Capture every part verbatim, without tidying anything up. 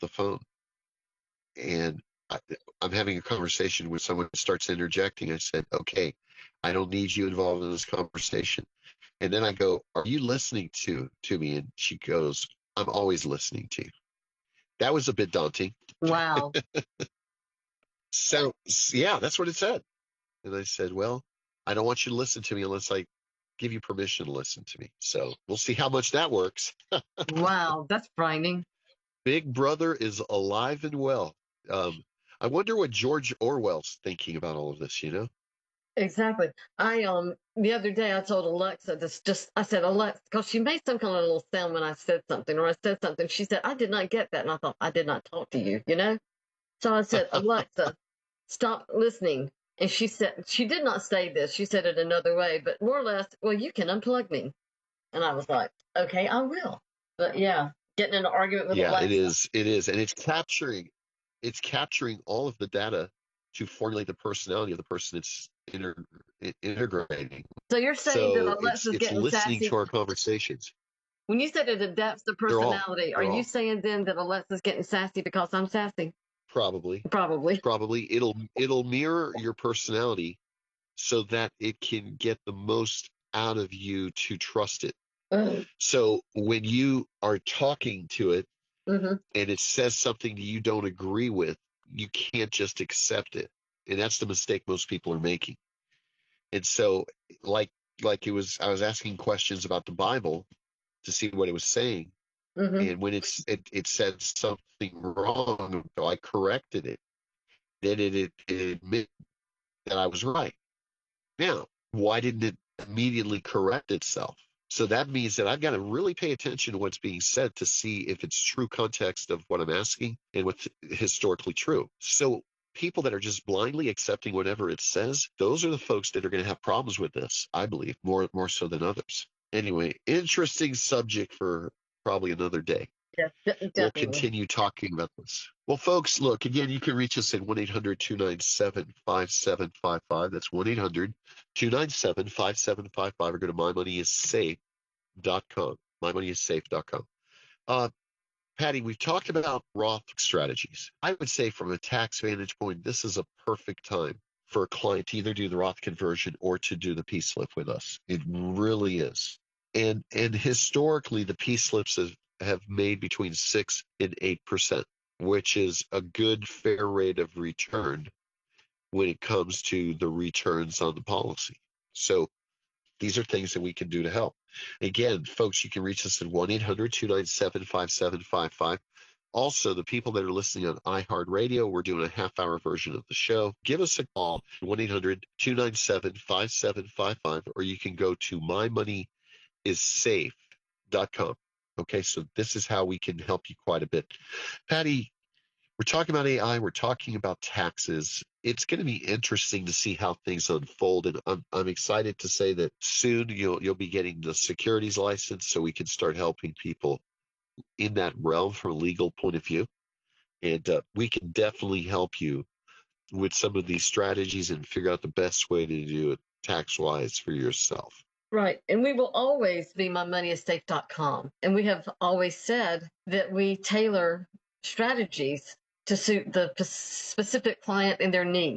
the phone. And I, I'm having a conversation with someone who starts interjecting. I said, okay, I don't need you involved in this conversation. And then I go, are you listening to, to me? And she goes, I'm always listening to you. That was a bit daunting. Wow. So, yeah, that's what it said. And I said, well, I don't want you to listen to me unless I give you permission to listen to me. So we'll see how much that works. Wow. That's frightening. Big Brother is alive and well. Um, I wonder what George Orwell's thinking about all of this, you know? Exactly. I um the other day I told Alexa this just I said Alexa because she made some kind of little sound when I said something or I said something. She said, I did not get that. And I thought, I did not talk to you, you know? So I said, Alexa, stop listening. And she said she did not say this. She said it another way, but more or less, well, you can unplug me. And I was like, okay, I will. But yeah, getting in an argument with Yeah, it Alexa. is. It is. And it's capturing it's capturing all of the data to formulate the personality of the person it's inter- integrating. So you're saying that So it's Alexa's it's getting listening sassy? to our conversations. When you said it adapts the They're all personality, are they're you all saying then that Alexa's getting sassy because I'm sassy? probably Probably. probably it'll it'll mirror your personality so that it can get the most out of you to trust it. Ugh. So when you are talking to it Mm-hmm. and it says something that you don't agree with, you can't just accept it. And that's the mistake most people are making. And so like like it was I was asking questions about the Bible to see what it was saying. Mm-hmm. And when it's it, it said something wrong, so I corrected it. Then it, it, it admitted that I was right. Now, why didn't it immediately correct itself? So that means that I've got to really pay attention to what's being said to see if it's true context of what I'm asking and what's historically true. So people that are just blindly accepting whatever it says, those are the folks that are going to have problems with this, I believe, more more so than others. Anyway, interesting subject for probably another day. Yeah, de- We'll definitely. continue talking about this. Well, folks, look, again, you can reach us at one eight hundred two nine seven five seven five five. That's one eight hundred two nine seven five seven five five, or go to my money is safe dot com. my money is safe dot com. Uh, Patty, we've talked about Roth strategies. I would say from a tax vantage point, this is a perfect time for a client to either do the Roth conversion or to do the P-slip with us. It really is. And and historically, the P-slips have, have made between six and eight percent, which is a good, fair rate of return when it comes to the returns on the policy. So these are things that we can do to help. Again, folks, you can reach us at one eight hundred two nine seven five seven five five. Also, the people that are listening on iHeartRadio, we're doing a half hour version of the show. Give us a call, one eight hundred two nine seven five seven five five, or you can go to my money is safe dot com. Okay, so this is how we can help you quite a bit. Patty, we're talking about A I. We're talking about taxes. It's going to be interesting to see how things unfold, and I'm I'm excited to say that soon you'll you'll be getting the securities license, so we can start helping people in that realm from a legal point of view, and uh, we can definitely help you with some of these strategies and figure out the best way to do it tax wise for yourself. Right. And we will always be my money is safe dot com. And we have always said that we tailor strategies to suit the p- specific client and their needs.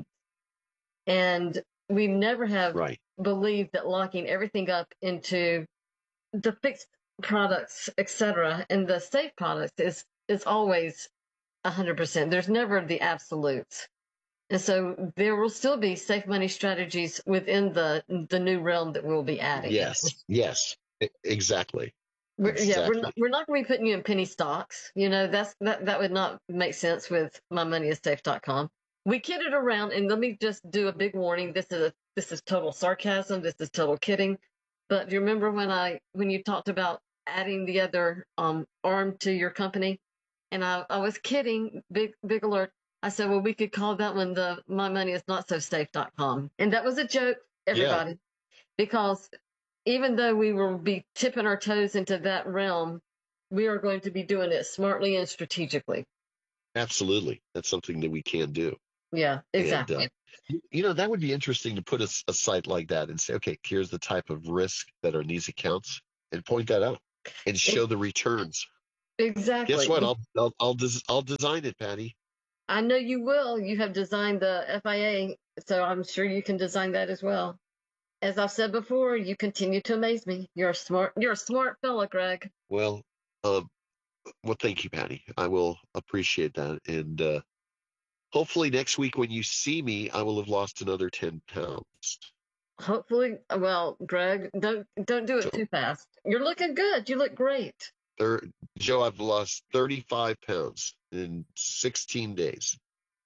And we never have Right. believed that locking everything up into the fixed products, et cetera, and the safe products is is always one hundred percent. There's never the absolutes. And so there will still be safe money strategies within the the new realm that we'll be adding. Yes. Yes. E- Exactly. We're, yeah, we're not Exactly. we're not going to be putting you in penny stocks. You know, that's that that would not make sense with my money is safe dot com. We kidded around, and let me just do a big warning. This is a this is total sarcasm. This is total kidding. But do you remember when I when you talked about adding the other um, arm to your company? And I, I was kidding. Big big alert. I said, well, we could call that one the my money is not so safe dot com. And that was a joke, Yeah. everybody, because even though we will be tipping our toes into that realm, we are going to be doing it smartly and strategically. Absolutely. That's something that we can do. Yeah, And, exactly. uh, you, you know, that would be interesting to put a, s- a site like that and say, okay, here's the type of risk that are in these accounts and point that out and It, show the returns. Exactly. Guess what? I'll I'll I'll, des- I'll design it, Patty. I know you will. You have designed the F I A, so I'm sure you can design that as well. As I've said before, you continue to amaze me. You're a smart, you're a smart fella, Greg. Well, um, well, thank you, Patty. I will appreciate that, and uh, hopefully next week when you see me, I will have lost another ten pounds. Hopefully, well, Greg, don't don't do it So, too fast. You're looking good. You look great. there, Joe, I've lost thirty-five pounds in sixteen days.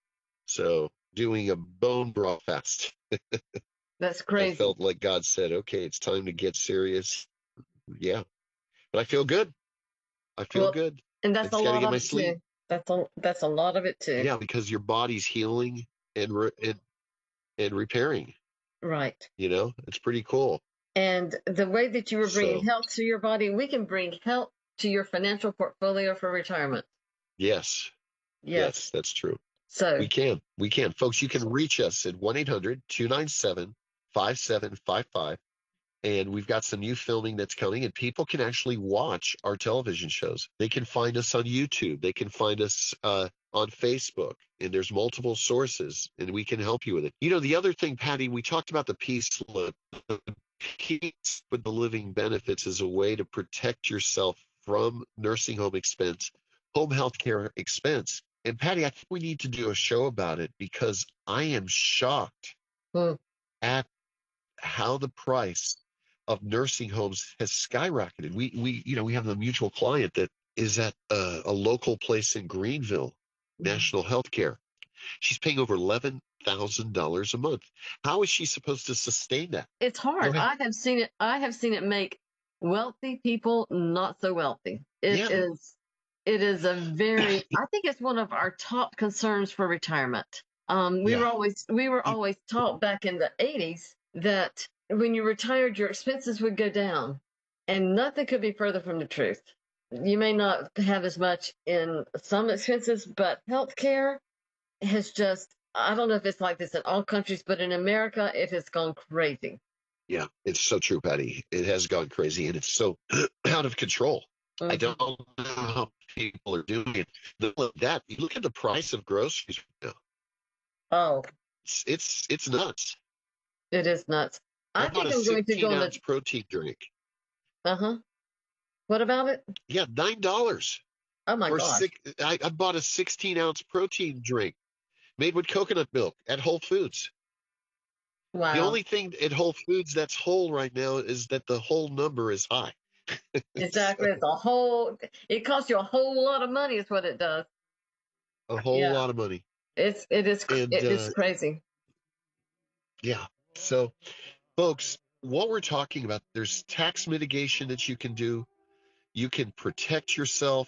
So, doing a bone broth fast. That's I crazy. felt like God said, "Okay, it's time to get serious." Yeah, but I feel good. I feel Well, good. and I that's a just got to lot get of my it sleep. too. That's a that's a lot of it too. Yeah, because your body's healing and re- and and repairing. Right. You know, it's pretty cool. And the way that you were bringing So, health to your body, we can bring health to your financial portfolio for retirement. yes, Yes. yes, that's true. So We can. We can. Folks, you can reach us at one eight hundred two nine seven five seven five five. And we've got some new filming that's coming, and people can actually watch our television shows. They can find us on YouTube. They can find us uh, on Facebook, and there's multiple sources, and we can help you with it. You know, the other thing, Patty, we talked about the peace slip. The peace with the living benefits is a way to protect yourself from nursing home expense, home health care expense. And Patty, I think we need to do a show about it because I am shocked hmm. at how the price of nursing homes has skyrocketed. We we you know we have a mutual client that is at a, a local place in Greenville, National Healthcare. She's paying over eleven thousand dollars a month. How is she supposed to sustain that? It's hard. I have seen it. I have seen it make wealthy people not so wealthy. It Yeah, is. It is a very. I think it's one of our top concerns for retirement. Um, we yeah, were always we were always taught back in the eighties that when you retired, your expenses would go down, and nothing could be further from the truth. You may not have as much in some expenses, but healthcare has just. I don't know if it's like this in all countries, but in America, it has gone crazy. yeah. It's so true, Patty. It has gone crazy, and it's so out of control. I Mhm. don't know how people are doing it. Look at that. You look at the price of groceries right now. Oh, It's it's it's nuts. it is nuts. I I bought think a I'm going to go sixteen on the. ounce protein drink. Uh huh. What about it? Yeah, nine dollars Oh my for gosh! six. I, I bought a sixteen ounce protein drink made with coconut milk at Whole Foods. The Wow. only thing at Whole Foods that's whole right now is that the whole number is high. So, Exactly. It's a whole. It costs you a whole lot of money. Is what it does. a whole Yeah. lot of money. It's it is cr- And it is uh, crazy. yeah, so folks, what we're talking about, there's tax mitigation that you can do. You can protect yourself,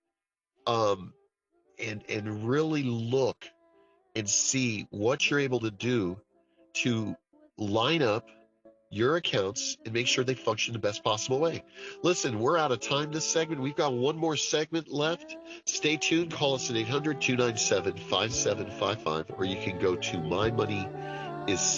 um, and and really look and see what you're able to do to line up your accounts and make sure they function the best possible way. Listen, we're out of time this segment. We've got one more segment left. Stay tuned. Call us at eight hundred two nine seven five seven five five, or you can go to my money is